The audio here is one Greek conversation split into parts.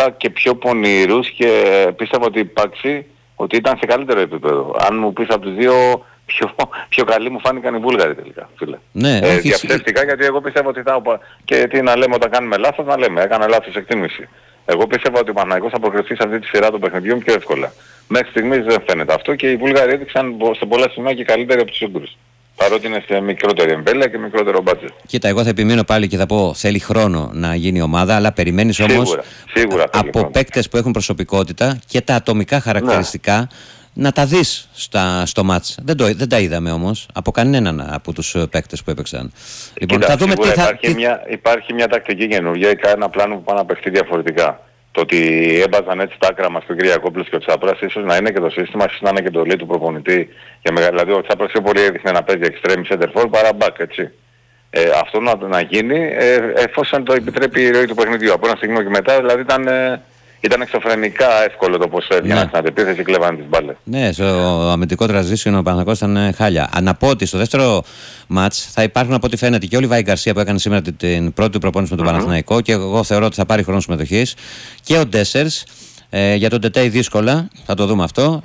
είδα και πιο πονηρούς και πίστευα ότι υπάρξει ότι ήταν σε καλύτερο επίπεδο. Αν μου πεις από τους δύο, πιο καλοί μου φάνηκαν οι Βούλγαροι τελικά, φίλε. Ναι, διαψεύστηκα γιατί εγώ πίστευα ότι θα... Και τι να λέμε όταν κάνουμε λάθος, να λέμε, έκανα λάθος εκτίμηση. Εγώ πίστευα ότι ο Παναθηναϊκός θα προκριθεί σε αυτή τη σειρά των παιχνιδιών πιο εύκολα. Μέχρι στιγμής δεν φαίνεται αυτό και οι Βούλγαροι έδειξαν σε πολλά σημεία και καλύτεροι από τους Ούγγρους. Παρότι είναι σε μικρότερη εμβέλεια και μικρότερο μπάτζετ. Κοίτα, εγώ θα επιμείνω πάλι και θα πω θέλει χρόνο να γίνει ομάδα, αλλά περιμένεις όμως από παίκτες που έχουν προσωπικότητα και τα ατομικά χαρακτηριστικά να τα δεις στο μάτς. Δεν τα είδαμε όμως από κανέναν από τους παίκτες που έπαιξαν. Λοιπόν, κοίτα, θα δούμε υπάρχει μια τακτική καινούργια ή ένα πλάνο που πάνε να παιχτεί διαφορετικά. Το ότι έμπαζαν έτσι τα άκρα μας του Κυριακόπουλος και ο Τσάπρας ίσως να είναι και το σύστημα, ίσως να είναι και το λέει του προπονητή. Δηλαδή ο Τσάπρας πιο πολύ έδειχνε να παίζει extreme center for παρά back, έτσι. Αυτό να γίνει εφόσον το επιτρέπει η ροή του παιχνιδιού. Από ένα στιγμή και μετά δηλαδή ήταν εξωφρενικά εύκολο το πώς έβγαιναν στην αντεπίθεση και κλέβανε τις μπάλες. Ναι, στο αμυντικό transition ο Παναθηναϊκός ήταν χάλια. Να πω ότι στο δεύτερο μάτς θα υπάρχουν από ό,τι φαίνεται και ο Λιβάη Γκαρσία που έκανε σήμερα την πρώτη του προπόνηση με τον Παναθηναϊκό και εγώ θεωρώ ότι θα πάρει χρόνο συμμετοχής και ο Ντέσσερς. Για τον Τετέι δύσκολα, θα το δούμε αυτό.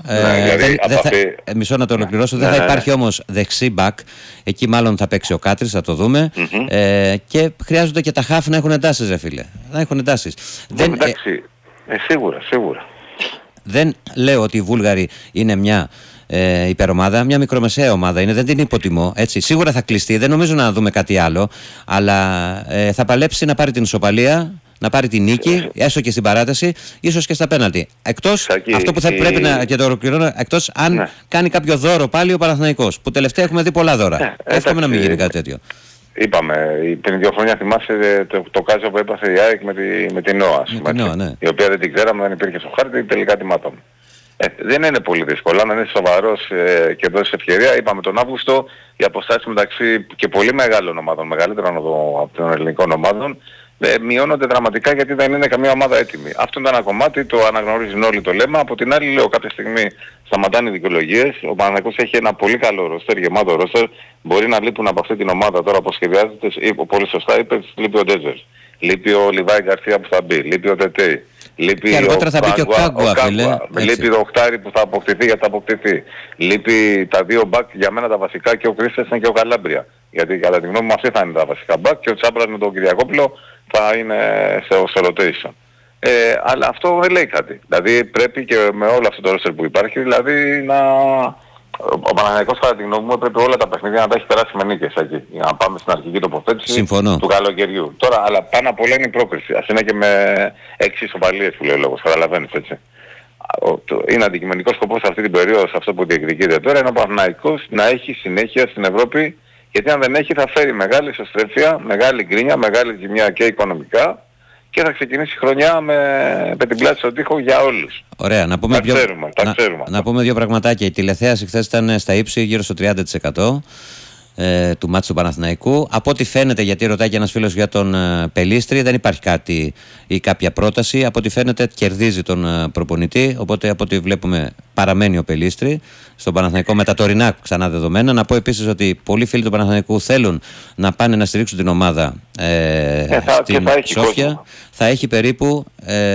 Μισό να το ολοκληρώσω. Δεν θα υπάρχει όμως δεξί μπακ. Εκεί μάλλον θα παίξει ο Κάτρης, θα το δούμε. Και χρειάζονται και τα χαφ να έχουν εντάσεις, ρε φίλε. Να έχουν εντάσεις. Εντάξει, σίγουρα. Δεν λέω ότι οι Βούλγαροι είναι μια υπερομάδα, μια μικρομεσαία ομάδα είναι, δεν την υποτιμώ. Έτσι. Σίγουρα θα κλειστεί, δεν νομίζω να δούμε κάτι άλλο. Αλλά θα παλέψει να πάρει την ισοπαλία, να πάρει την νίκη, έστω και στην παράταση, ίσως και στα πέναλτι. Εκτός, αυτό που θα πρέπει να και το ολοκληρώνω, εκτός αν κάνει κάποιο δώρο πάλι ο Παναθηναϊκός, που τελευταία έχουμε δει πολλά δώρα. Εύχομαι να μην γίνει κάτι τέτοιο. Είπαμε, πριν 2 χρόνια θυμάσαι το κάζο που έπαθε η ΑΕΚ με την ΝΟΑ, η οποία δεν την ξέραμε, δεν υπήρχε στο χάρτη, τελικά τη μάθαμε. Δεν είναι πολύ δύσκολο, αν είναι σοβαρός και δώσεις ευκαιρία. Είπαμε τον Αύγουστο, οι αποστάσεις μεταξύ και πολύ μεγάλων ομάδων, μεγαλύτερων από των ελληνικών ομάδων, μειώνονται δραματικά γιατί δεν είναι καμία ομάδα έτοιμη. Αυτό είναι ένα κομμάτι, το αναγνωρίζουν όλοι το λέμε. Από την άλλη λέω κάποια στιγμή σταματάνε οι δικαιολογίες. Ο Παναθηναϊκός έχει ένα πολύ καλό ρόστερ, γεμάτο ρόστερ. Μπορεί να λείπουν από αυτή την ομάδα τώρα που σχεδιάζεται, πολύ σωστά είπε, λείπει ο Ντέζερς. Λείπει ο Λιβάη Γκαρσία που θα μπει, λείπει ο Τετέι. Και αργότερα θα μπει και ο Κάγκουα, φίλε. Λείπει το οχτάρι που θα αποκτηθεί γιατί θα αποκτηθεί. Λείπει τα 2 μπακ για μένα τα βασικά και ο Κρίστενσεν και ο Καλάμπρια. Γιατί κατά τη γνώμη μου αυτοί θα είναι τα βασικά μπακ και ο Τσάπρας με τον Κυριακόπουλο θα είναι σε rotation. Αλλά αυτό δεν λέει κάτι. Δηλαδή πρέπει και με όλο αυτό το roster που υπάρχει, δηλαδή ο Παναθηναϊκός κατά τη γνώμη μου πρέπει όλα τα παιχνίδια να τα έχει περάσει με νίκες εκεί. Για να πάμε στην αρχική τοποθέτηση του καλοκαιριού. Τώρα, αλλά πάνω απ' όλα είναι η πρόκριση. Ας είναι και με 6 ισοπαλίες που λέει ο λόγος. Καταλαβαίνεις έτσι. Είναι αντικειμενικός σκοπός σε αυτή την περίοδο, σε αυτό που διεκδικείται τώρα, είναι ο Παναθηναϊκός να έχει συνέχεια στην Ευρώπη. Γιατί αν δεν έχει θα φέρει μεγάλη ισοστρέφεια, μεγάλη γκρίνια, μεγάλη ζημιά και οικονομικά και θα ξεκινήσει η χρονιά με την πλάτη στον τοίχο για όλους. Ωραία, να πούμε, να πούμε 2 πραγματάκια. Η τηλεθέαση χθες ήταν στα ύψη γύρω στο 30% του μάτς του Παναθηναϊκού. Από ό,τι φαίνεται, γιατί ρωτάει και ένας φίλος για τον Πελίστρη, δεν υπάρχει κάτι ή κάποια πρόταση. Από ό,τι φαίνεται κερδίζει τον προπονητή, οπότε από ό,τι βλέπουμε παραμένει ο Πελίστρη στον Παναθηναϊκό με τα τωρινά ξανά δεδομένα. Να πω επίσης ότι πολλοί φίλοι του Παναθηναϊκού θέλουν να πάνε να στηρίξουν την ομάδα στην Σόφια. Θα έχει περίπου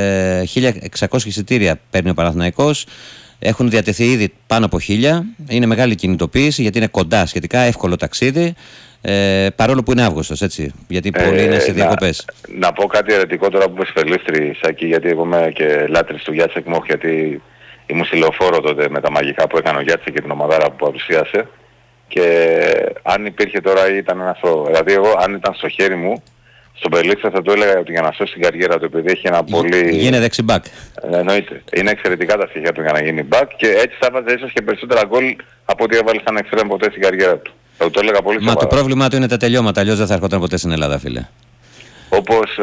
1.600 εισιτήρια παίρνει ο Παναθηναϊκός. Έχουν διατεθεί ήδη πάνω από 1.000. Είναι μεγάλη κινητοποίηση γιατί είναι κοντά σχετικά, εύκολο ταξίδι. Παρόλο που είναι Αύγουστος, έτσι. Γιατί πολλοί είναι σε διακοπές. Να πω κάτι ερετικό τώρα που είπες Πελίστρη, Σάκη, γιατί εγώ είμαι και λάτρης του Γιάτσεκ Μόχ, γιατί ήμουν στη Λεωφόρο τότε με τα μαγικά που έκανε ο Γιάτσεκ και την ομαδάρα που παρουσίασε. Και αν υπήρχε τώρα ήταν δηλαδή εγώ αν ήταν στο χέρι μου, στον Πελίστρη θα του έλεγα ότι για να σώσει την καριέρα του, επειδή έχει ένα πολύ... Γίνει δεξιμπάκ. Εννοείται. Είναι εξαιρετικά τα στοιχεία του για να γίνει back και έτσι θα βάζει ίσως και περισσότερα γκολ από ό,τι έβαλε σαν εξτρέμ ποτέ στην καριέρα του. Θα το έλεγα πολύ σοβαρά. Μα το πρόβλημά του είναι τα τελειώματα, αλλιώς δεν θα έρχονταν ποτέ στην Ελλάδα, φίλε. Όπως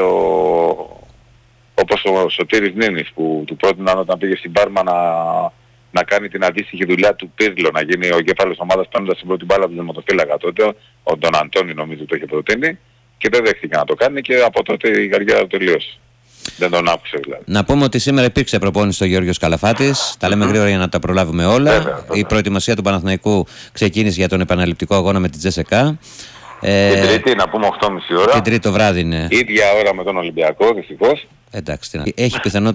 ο Σωτήρης Νίνης που του πρότειναν όταν πήγε στην Πάρμα να κάνει την αντίστοιχη δουλειά του Πύρλο, να γίνει ο εγκέφαλος ομάδας παίρνοντας την πρώτη μπάλα του δειγματοφύλακα τότε, ο Τον Αντώνη νομίζω το είχε προτείνει. Και δεν δέχτηκε να το κάνει και από τότε η καριέρα του τελείωσε. Δεν τον άκουσε δηλαδή. Να πούμε ότι σήμερα υπήρξε προπόνηση στο Γιώργος Καλαφάτης. Τα λέμε γρήγορα για να τα προλάβουμε όλα. Βέβαια. Η προετοιμασία του Παναθηναϊκού ξεκίνησε για τον επαναληπτικό αγώνα με την Τζέσεκα. Την Τρίτη, να πούμε 8.30 ώρα. Την Τρίτη το βράδυ είναι. Ίδια ώρα με τον Ολυμπιακό, δυστυχώς. Εντάξει, έχει πιθανότητα.